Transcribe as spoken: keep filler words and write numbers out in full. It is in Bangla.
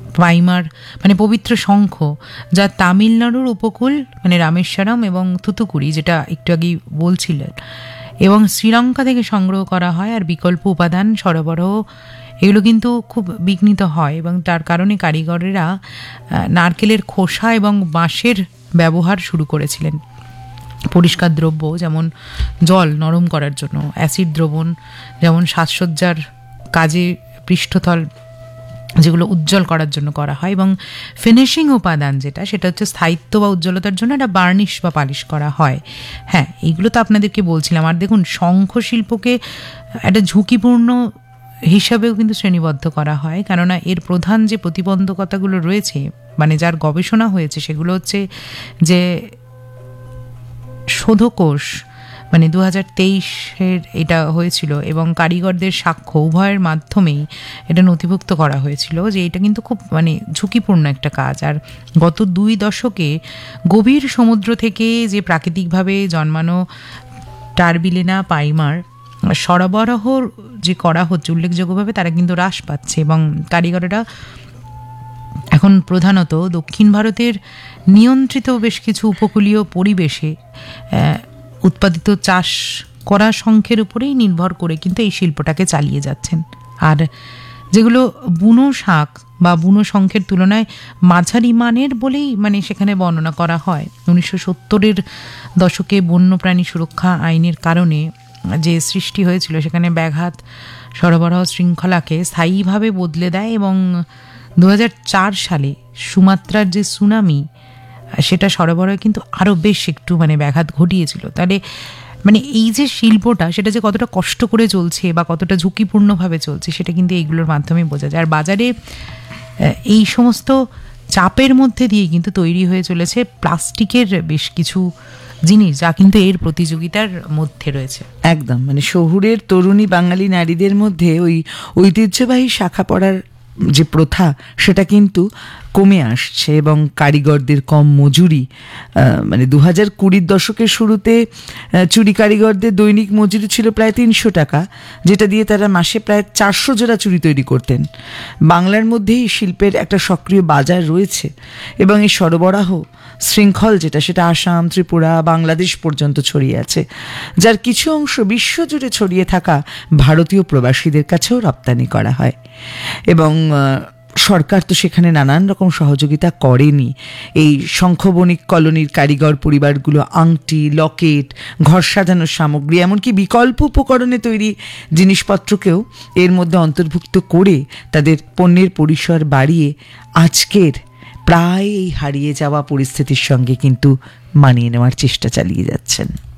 পাইমার মানে পবিত্র শঙ্খ, যা তামিলনাড়ুর উপকূল মানে রামেশ্বরম এবং থুতুকুড়ি, যেটা একটু আগেই বলছিলেন, এবং শ্রীলঙ্কা থেকে সংগ্রহ করা হয়। আর বিকল্প উপাদান সরবরাহ এগুলো কিন্তু খুব বিঘ্নিত হয়, এবং তার কারণে কারিগরেরা নারকেলের খোসা এবং বাঁশের ব্যবহার শুরু করেছিলেন পরিষ্কার দ্রব্য যেমন জল নরম করার জন্য, অ্যাসিড দ্রবণ যেমন সাজসজ্জার কাজে পৃষ্ঠতল যেগুলো উজ্জ্বল করার জন্য করা হয়, এবং ফিনিশিং উপাদান যেটা সেটা হচ্ছে স্থায়িত্ব বা উজ্জ্বলতার জন্য একটা বার্নিশ বা পালিশ করা হয়। হ্যাঁ, এইগুলো তো আপনাদেরকে বলছিলাম। আর দেখুন, শঙ্খ শিল্পকে একটা ঝুঁকিপূর্ণ হিসাবেও কিন্তু শ্রেণীবদ্ধ করা হয়, কেননা এর প্রধান যে প্রতিবন্ধকতাগুলো রয়েছে, মানে যার গবেষণা হয়েছে, সেগুলো হচ্ছে যে শোধকোষ মানে দু হাজার তেইশের এটা হয়েছিল, এবং কারিগরদের সাক্ষ্য উভয়ের মাধ্যমেই এটা নথিভুক্ত করা হয়েছিল যে এটা কিন্তু খুব মানে ঝুঁকিপূর্ণ একটা কাজ। আর গত দুই দশকে গভীর সমুদ্র থেকে যে প্রাকৃতিকভাবে জন্মানো টারবিলিনা পাইমার সরবরাহ যে করা হচ্ছে উল্লেখযোগ্যভাবে, তারা কিন্তু হ্রাস পাচ্ছে, এবং কারিগরেরা এখন প্রধানত দক্ষিণ ভারতের নিয়ন্ত্রিত বেশ কিছু উপকূলীয় পরিবেশে উৎপাদিত চাষ করা শঙ্খের উপরেই নির্ভর করে কিন্তু এই শিল্পটাকে চালিয়ে যাচ্ছেন। আর যেগুলো বুনো শাঁখ বা বুনো শঙ্খের তুলনায় মাঝারি মানের বলেই মানে সেখানে বর্ণনা করা হয়। উনিশশো সত্তরের দশকে বন্যপ্রাণী সুরক্ষা আইনের কারণে যে সৃষ্টি হয়েছিল, সেখানে ব্যাঘাত সরবরাহ শৃঙ্খলাকে স্থায়ীভাবে বদলে দেয়, এবং দু হাজার চার সালে সুমাত্রার যে সুনামি, সেটা সরবরাহ কিন্তু আরও বেশ একটু মানে ব্যাঘাত ঘটিয়েছিল। তাহলে মানে এই যে শিল্পটা, সেটা যে কতটা কষ্ট করে চলছে বা কতটা ঝুঁকিপূর্ণভাবে চলছে, সেটা কিন্তু এইগুলোর মাধ্যমে বোঝা যায়। আর বাজারে এই সমস্ত চাপের মধ্যে দিয়ে কিন্তু তৈরি হয়ে চলেছে প্লাস্টিকের বেশ কিছু জিনিস, যা কিন্তু এর প্রতিযোগিতার মধ্যে রয়েছে। একদম, মানে শহুরের তরুণী বাঙালি নারীদের মধ্যে ওই ঐতিহ্যবাহী শাখা পরার যে প্রথা, সেটা কিন্তু কমে আসছে, এবং কারিগরদের কম মজুরি, মানে দু হাজার কুড়ির দশকের শুরুতে চুড়ি কারিগরদের দৈনিক মজুরি ছিল প্রায় তিনশো টাকা, যেটা দিয়ে তারা মাসে প্রায় চারশো জোড়া চুড়ি তৈরি করতেন। বাংলার মধ্যেই শিল্পের একটা সক্রিয় বাজার রয়েছে, এবং এই সরবরাহ শৃঙ্খল যেটা, সেটা আসাম, ত্রিপুরা, বাংলাদেশ পর্যন্ত ছড়িয়ে আছে, যার কিছু অংশ বিশ্বজুড়ে ছড়িয়ে থাকা ভারতীয় প্রবাসীদের কাছেও রপ্তানি করা হয়। এবং সরকার তো সেখানে নানান রকম সহযোগিতা করেনি। এই শঙ্খবণিক কলোনির কারিগর পরিবারগুলো আংটি, লকেট, ঘর সাজানোর সামগ্রী, এমনকি বিকল্প উপকরণে তৈরি জিনিসপত্রকেও এর মধ্যে অন্তর্ভুক্ত করে তাদের পণ্যের পরিসর বাড়িয়ে আজকের প্রায় এই হারিয়ে যাওয়া পরিস্থিতির সঙ্গে কিন্তু মানিয়ে নেওয়ার চেষ্টা চালিয়ে যাচ্ছেন।